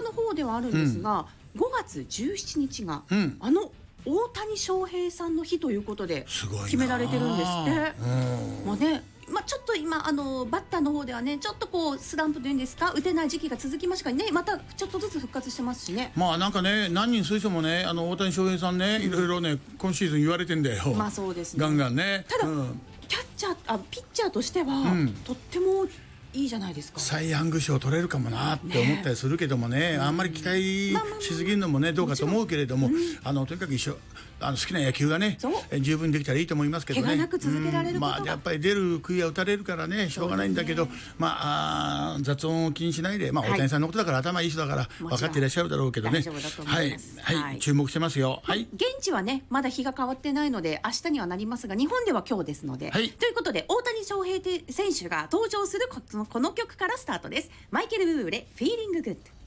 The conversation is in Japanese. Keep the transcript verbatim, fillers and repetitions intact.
の方ではあるんですが、うん、ごがつじゅうしちにちが、うん、あの大谷翔平さんの日ということで決められてるんですって。もうね、まあ、ちょっと今あのバッターの方ではねちょっとこうスランプというんですか、打てない時期が続きましたからね、またちょっとずつ復活してますしね。 まあなんかね、何人そういう人もね、あの大谷翔平さんね、いろいろね今シーズン言われてんだよ。 まあそうですね、 ガンガンね。 ただ、 うん、 キャッチャーあピッチャーとしては、うん、とってもいいじゃないですか。 サイ・ヤング賞取れるかもなって思ったりするけども ね, ねあんまり期待しすぎるのもねどうかと思うけれども、うん、あのとにかく一緒あの好きな野球がね十分できたらいいと思いますけどね。 怪我なく続けられることが、 うん、まあ、やっぱり出る杭は打たれるからねしょうがないんだけど、ね、まあ、あ雑音を気にしないで、まあ、大谷さんのことだから、はい、頭いい人だから分かっていらっしゃるだろうけどね。はい、はいはい、注目してますよ。はい、 現地はねまだ日が変わってないので明日にはなりますが、日本では今日ですので、はい、ということで大谷翔平選手が登場するこの、この曲からスタートです。マイケル・ブーブレ、フィーリンググッド。